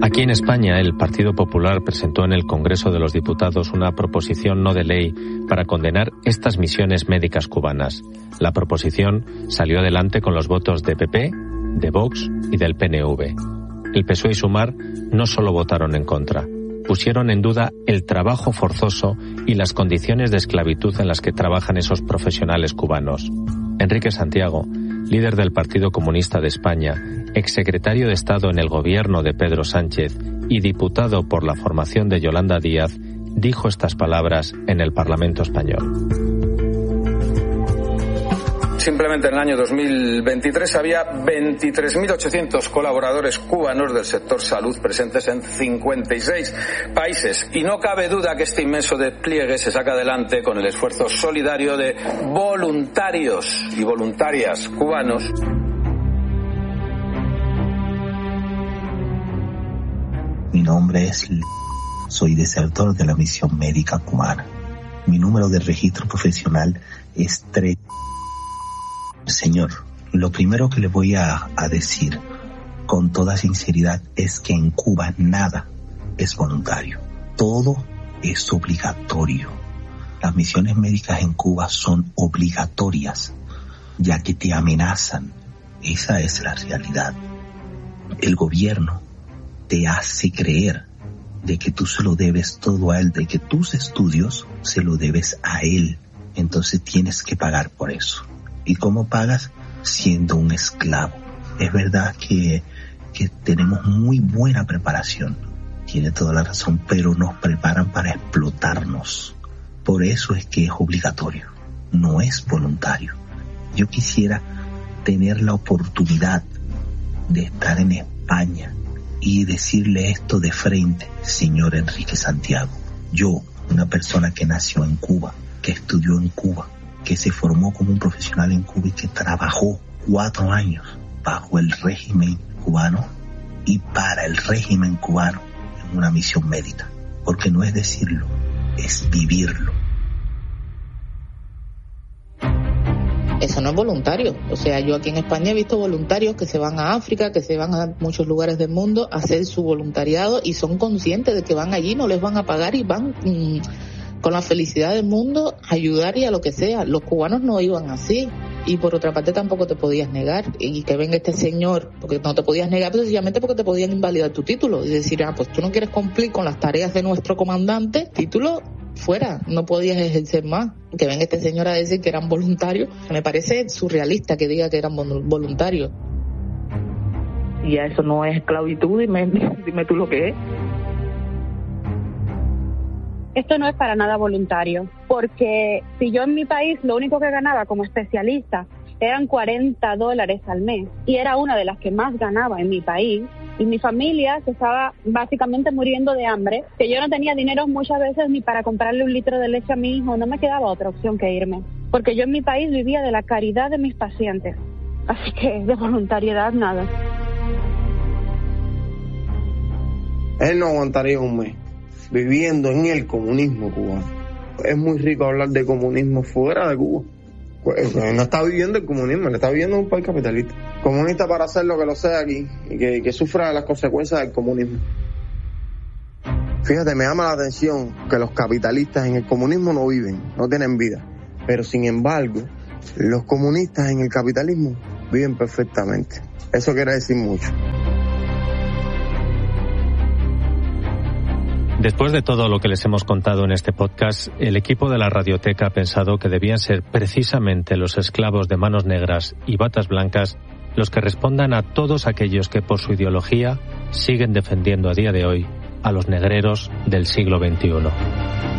Aquí en España, el Partido Popular presentó en el Congreso de los Diputados una proposición no de ley para condenar estas misiones médicas cubanas. La proposición salió adelante con los votos de PP, de Vox y del PNV. El PSOE y Sumar no solo votaron en contra, pusieron en duda el trabajo forzoso y las condiciones de esclavitud en las que trabajan esos profesionales cubanos. Enrique Santiago, líder del Partido Comunista de España, exsecretario de Estado en el gobierno de Pedro Sánchez y diputado por la formación de Yolanda Díaz, dijo estas palabras en el Parlamento español. Simplemente en el año 2023 había 23.800 colaboradores cubanos del sector salud presentes en 56 países. Y no cabe duda que este inmenso despliegue se saca adelante con el esfuerzo solidario de voluntarios y voluntarias cubanos. Mi nombre es soy desertor de la misión médica cubana. Mi número de registro profesional es 3. Señor, lo primero que le voy a decir con toda sinceridad es que en Cuba nada es voluntario. Todo es obligatorio. Las misiones médicas en Cuba son obligatorias, ya que te amenazan. Esa es la realidad. El gobierno te hace creer de que tú se lo debes todo a él, de que tus estudios se lo debes a él. Entonces tienes que pagar por eso. ¿Y cómo pagas? Siendo un esclavo. Es verdad que tenemos muy buena preparación, tiene toda la razón, pero nos preparan para explotarnos. Por eso es que es obligatorio, no es voluntario. Yo quisiera tener la oportunidad de estar en España y decirle esto de frente, señor Enrique Santiago. Yo, una persona que nació en Cuba, que estudió en Cuba, que se formó como un profesional en Cuba y que trabajó 4 años bajo el régimen cubano y para el régimen cubano en una misión médica. Porque no es decirlo, es vivirlo. Eso no es voluntario. O sea, yo aquí en España he visto voluntarios que se van a África, que se van a muchos lugares del mundo a hacer su voluntariado y son conscientes de que van allí, no les van a pagar y van con la felicidad del mundo a ayudar y a lo que sea. Los cubanos no iban así. Y por otra parte tampoco te podías negar. Y que venga este señor, porque no te podías negar precisamente porque te podían invalidar tu título. Y decir, pues tú no quieres cumplir con las tareas de nuestro comandante, título fuera, no podías ejercer más. Que venga este señor a decir que eran voluntarios, me parece surrealista que diga que eran voluntarios. Y eso no es esclavitud, dime tú lo que es. Esto no es para nada voluntario, porque si yo en mi país lo único que ganaba como especialista eran $40 al mes, y era una de las que más ganaba en mi país, y mi familia se estaba básicamente muriendo de hambre, que yo no tenía dinero muchas veces ni para comprarle un litro de leche a mi hijo, no me quedaba otra opción que irme, porque yo en mi país vivía de la caridad de mis pacientes, así que de voluntariedad nada. Él no aguantaría un mes viviendo en el comunismo cubano. Es muy rico hablar de comunismo fuera de Cuba. Pues no está viviendo el comunismo, él está viviendo en un país capitalista. Comunista para hacer lo que lo sea aquí y que sufra las consecuencias del comunismo. Fíjate, me llama la atención que los capitalistas en el comunismo no viven, no tienen vida. Pero sin embargo, los comunistas en el capitalismo viven perfectamente. Eso quiere decir mucho. Después de todo lo que les hemos contado en este podcast, el equipo de la Radioteca ha pensado que debían ser precisamente los esclavos de manos negras y batas blancas los que respondan a todos aquellos que por su ideología siguen defendiendo a día de hoy a los negreros del siglo XXI.